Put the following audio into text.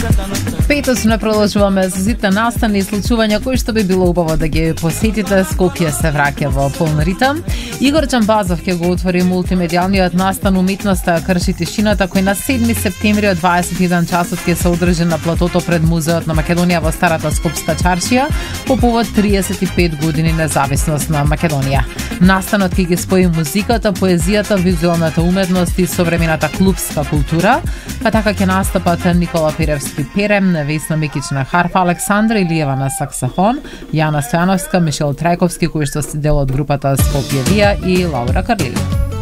Петоч не продолжуваме со сите настани и случувања кои што би било убаво да ги посетите. Скопје се враќа во полн ритам. Игор Чамбазов ќе го отвори мултимедијалниот настан Уметноста крши тишината, кој на 7 септември од 21 часот ќе се одржи на платото пред Музеот на Македонија во Старата Скопска чаршија по повод 35 години независност на Македонија. Настанот ќе ги спои музиката, поезијата, визуелната уметност и современата клубска култура, па така ќе настапат Никола Пиревски перем, Весна Микич на харфа, Александра Илиева на саксофон, Јана Стојановска, Мишел Трајковски, кој што се дел од групата Скопје Вија и Лаура Карлили.